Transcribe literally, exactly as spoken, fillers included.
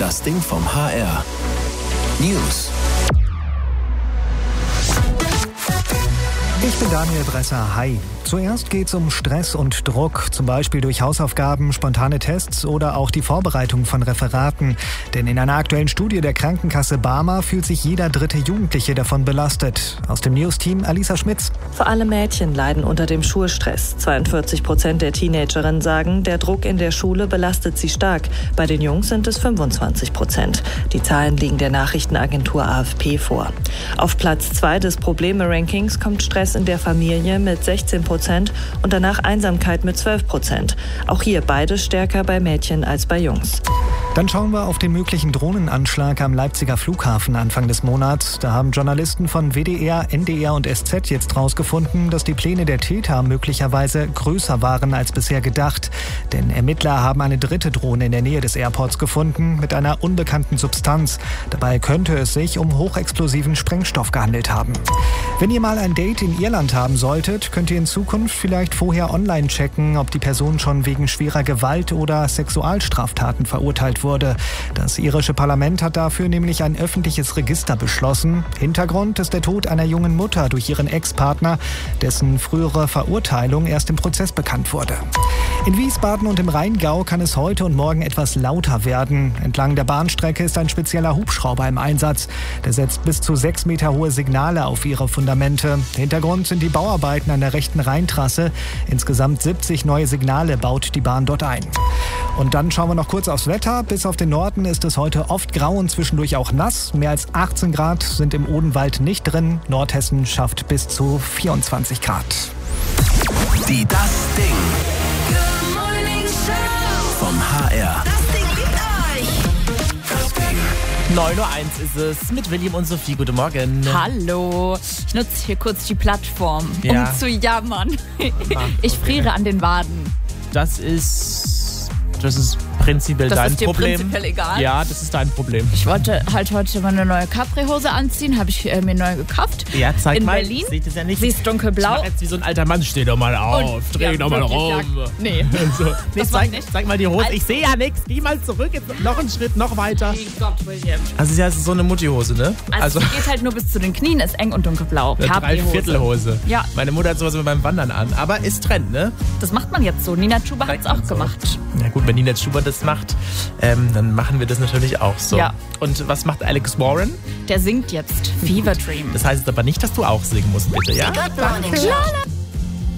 Das Ding vom H R. News. Ich bin Daniel Bresser. Hi. Zuerst geht es um Stress und Druck, zum Beispiel durch Hausaufgaben, spontane Tests oder auch die Vorbereitung von Referaten. Denn in einer aktuellen Studie der Krankenkasse Barmer fühlt sich jeder dritte Jugendliche davon belastet. Aus dem News-Team Alisa Schmitz. Vor allem Mädchen leiden unter dem Schulstress. zweiundvierzig Prozent der Teenagerinnen sagen, der Druck in der Schule belastet sie stark. Bei den Jungs sind es fünfundzwanzig Prozent. Die Zahlen liegen der Nachrichtenagentur A F P vor. Auf Platz zwei des Probleme-Rankings kommt Stress in der Familie mit sechzehn Prozent und danach Einsamkeit mit zwölf Prozent. Auch hier beides stärker bei Mädchen als bei Jungs. Dann schauen wir auf den möglichen Drohnenanschlag am Leipziger Flughafen Anfang des Monats. Da haben Journalisten von W D R, N D R und S Z jetzt rausgefunden, dass die Pläne der Täter möglicherweise größer waren als bisher gedacht. Denn Ermittler haben eine dritte Drohne in der Nähe des Airports gefunden mit einer unbekannten Substanz. Dabei könnte es sich um hochexplosiven Sprengstoff gehandelt haben. Wenn ihr mal ein Date in Irland haben solltet, könnt ihr in Zukunft vielleicht vorher online checken, ob die Person schon wegen schwerer Gewalt oder Sexualstraftaten verurteilt wurde. Das irische Parlament hat dafür nämlich ein öffentliches Register beschlossen. Hintergrund ist der Tod einer jungen Mutter durch ihren Ex-Partner, dessen frühere Verurteilung erst im Prozess bekannt wurde. In Wiesbaden und im Rheingau kann es heute und morgen etwas lauter werden. Entlang der Bahnstrecke ist ein spezieller Hubschrauber im Einsatz. Der setzt bis zu sechs Meter hohe Signale auf ihre Fundamente. Hintergrund sind die Bauarbeiten an der rechten Rheintrasse. Insgesamt siebzig neue Signale baut die Bahn dort ein. Und dann schauen wir noch kurz aufs Wetter. Bis auf den Norden ist es heute oft grau und zwischendurch auch nass. Mehr als achtzehn Grad sind im Odenwald nicht drin. Nordhessen schafft bis zu vierundzwanzig Grad. Die Das Ding vom H R. Das Ding liebt euch. Das Ding. neun Uhr eins ist es mit William und Sophie. Guten Morgen. Hallo, ich nutze hier kurz die Plattform, Ja. um zu jammern. Ich okay. friere an den Waden. Das ist, das ist prinzipiell Das dein ist dir Problem. prinzipiell egal? Ja, das ist dein Problem. Ich wollte halt heute mal eine neue Capri-Hose anziehen, habe ich äh, mir neu gekauft. Ja, zeig in mal. Berlin. Ich seh das ja nicht. Sie ist dunkelblau. Ich mach jetzt wie so ein alter Mann. Steh doch mal auf. Und- Dreh ja, doch mal wirklich, rum. ja. Nee. So. Nee, Das war zeig, nicht. zeig mal die Hose. Als- Ich sehe ja nichts. Geh mal zurück. Jetzt noch einen Schritt, noch weiter. Mein Gott, William. Also, ja, es ist so eine Mutti-Hose, ne? Also, sie geht halt nur bis zu den Knien, ist eng und dunkelblau. eine Capri-Hose. Dreiviertelhose. Ja. Meine Mutter hat sowas immer beim Wandern an. Aber ist Trend, ne? Das macht man jetzt so. Nina Chuba hat es auch So. gemacht. Ja gut, wenn Nina Schubert das macht, ähm, dann machen wir das natürlich auch so. Ja. Und was macht Alex Warren? Der singt jetzt Fever Dream. Das heißt aber nicht, dass du auch singen musst, bitte, ja? Good Morning Show.